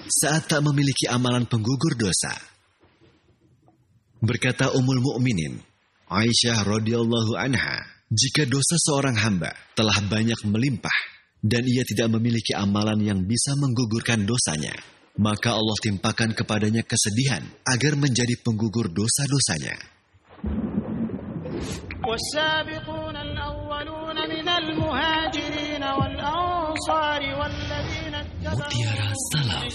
saat tak memiliki amalan penggugur dosa. Berkata Ummul Mukminin Aisyah radhiyallahu anha, jika dosa seorang hamba telah banyak melimpah dan ia tidak memiliki amalan yang bisa menggugurkan dosanya, maka Allah timpakan kepadanya kesedihan agar menjadi penggugur dosa-dosanya. والسابقون الأولون من المهاجرين والأنصار والذين Mutiara Salaf.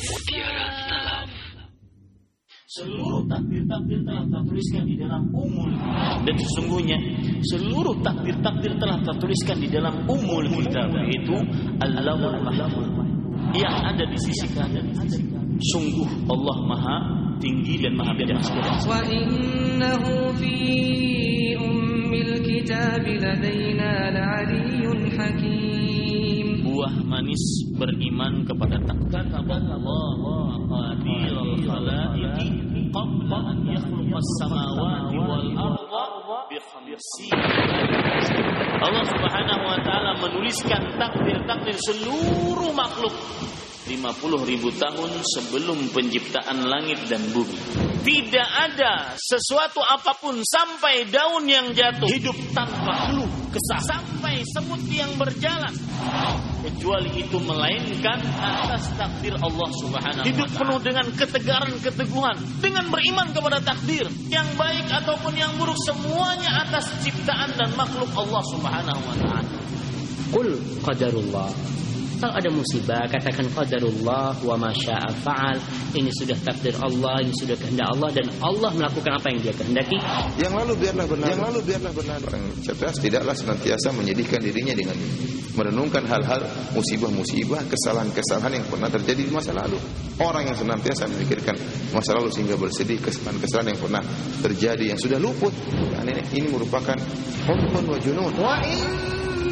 Seluruh takdir-takdir telah tertuliskan di dalam Ummul Kitab, dan sesungguhnya seluruh takdir-takdir telah tertuliskan di dalam Ummul Kitab, yaitu Al-Lawhul Mahfuz yang ada di sisi kanan. Sungguh Allah Maha tinggi dan Maha bijaksana. Wa innahu fi ummil kitab ladaina la'aliyyun hakim. Buah manis beriman kepada takdir. Allah qadirul khalaiqi qabla an yakhluqas samawati wal arda bi 50. Allah Subhanahu wa taala menuliskan takdir-takdir seluruh makhluk 50.000 tahun sebelum penciptaan langit dan bumi. Tidak ada sesuatu apapun, sampai daun yang jatuh hidup tanpa keluh kesah, sampai semut yang berjalan, kecuali itu melainkan atas takdir Allah Subhanahu wa taala. Hidup penuh dengan ketegaran, keteguhan, dengan beriman kepada takdir yang baik ataupun yang buruk, semuanya atas ciptaan dan makhluk Allah Subhanahu wa taala. Qul qadarullah. Kalau ada musibah, katakan qadarullah wa ma syaa fa'al. Ini sudah takdir Allah, ini sudah kehendak Allah, dan Allah melakukan apa yang Dia kehendaki. Yang lalu biarlah benar. Orang cerdas tidaklah senantiasa menyedihkan dirinya dengan merenungkan hal-hal musibah-musibah, kesalahan-kesalahan yang pernah terjadi di masa lalu. Orang yang senantiasa memikirkan masa lalu sehingga bersedih kesalahan-kesalahan yang pernah terjadi yang sudah luput, ini merupakan hubbun wa junun.